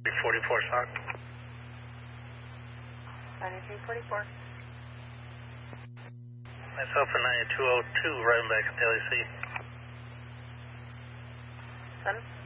44 SOC. 9344. Myself and 9202, riding back at the LAC. 7.